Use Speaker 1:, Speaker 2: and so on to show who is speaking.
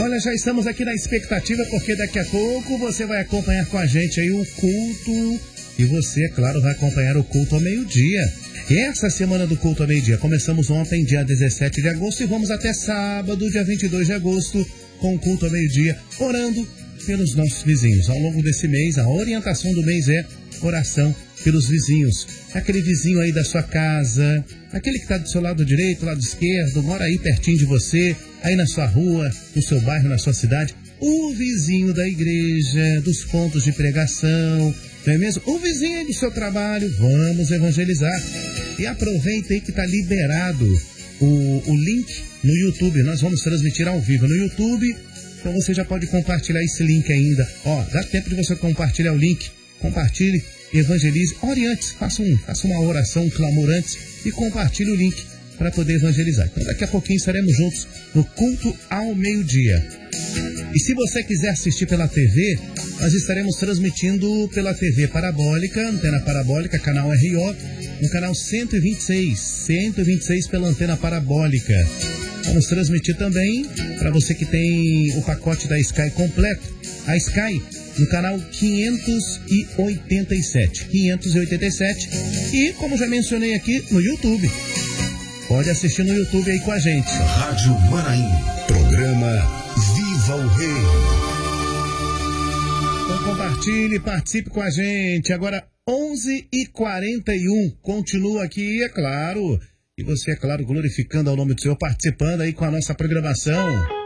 Speaker 1: Olha, já estamos aqui na expectativa, porque daqui a pouco você vai acompanhar com a gente aí o culto. E você, é claro, vai acompanhar o culto ao meio-dia. E essa semana do culto ao meio-dia, começamos ontem, dia 17 de agosto, e vamos até sábado, dia 22 de agosto, com o culto ao meio-dia, orando pelos nossos vizinhos. Ao longo desse mês, a orientação do mês é oração pelos vizinhos. Aquele vizinho aí da sua casa, aquele que está do seu lado direito, lado esquerdo, mora aí pertinho de você, aí na sua rua, no seu bairro, na sua cidade. O vizinho da igreja, dos pontos de pregação, não é mesmo? O vizinho aí do seu trabalho, vamos evangelizar. E aproveita aí que está liberado o link no YouTube. Nós vamos transmitir ao vivo no YouTube. Então você já pode compartilhar esse link ainda. Ó, dá tempo de você compartilhar o link. Compartilhe, evangelize, ore antes, faça uma oração, um clamor antes e compartilhe o link para poder evangelizar. Então daqui a pouquinho estaremos juntos no culto ao meio-dia. E se você quiser assistir pela TV, nós estaremos transmitindo pela TV parabólica, antena parabólica, canal RO, no canal 126 pela antena parabólica. Vamos transmitir também para você que tem o pacote da Sky completo, a Sky no canal 587. E, como já mencionei aqui, no YouTube. Pode assistir no YouTube aí com a gente.
Speaker 2: Rádio Manaim, programa Viva o Rei.
Speaker 1: Então compartilhe, participe com a gente. Agora 11h41, continua aqui, é claro. E você, é claro, glorificando ao nome do Senhor, participando aí com a nossa programação.